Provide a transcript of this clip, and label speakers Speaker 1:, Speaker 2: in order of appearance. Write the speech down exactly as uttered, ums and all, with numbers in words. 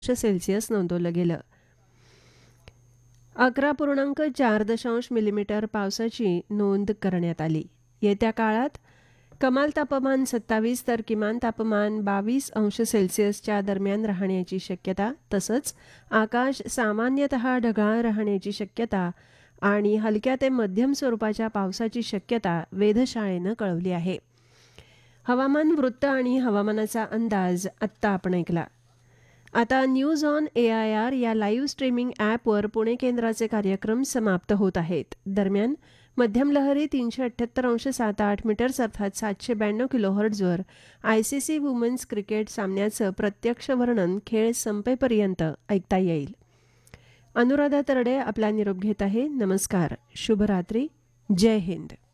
Speaker 1: Celsius नोंदवलं गेलं. अकरा पूर्णांक चार दशांश मिलीमीटर पावसाची नोंद करण्यात आली. येत्या काळात कमाल तापमान सत्तावीस तर किमान तापमान बावीस अंश सेल्सिअसच्या दरम्यान राहण्याची शक्यता, तसंच आकाश सामान्यतः ढगाळ राहण्याची शक्यता आणि हलक्या ते मध्यम स्वरूपाच्या पावसाची शक्यता वेधशाळेनं कळवली आहे. हवामान वृत्त आणि हवामानाचा अंदाज आत्ता आपण ऐकला. आता news on A I R या लाईव्ह स्ट्रीमिंग ॲपवर पुणे केंद्राचे कार्यक्रम समाप्त होत आहेत. दरम्यान मध्यम लहरी तीनशे अठ्ठ्याहत्तर अंश सात आठ मीटर्स अर्थात सातशे ब्याण्णव किलोहर्ट्झवर I C C women's cricket सामन्याचं प्रत्यक्ष वर्णन खेळ संपेपर्यंत ऐकता येईल. अनुराधा तरडे आपला निरोप घेत आहे. नमस्कार, शुभरात्री, जय हिंद.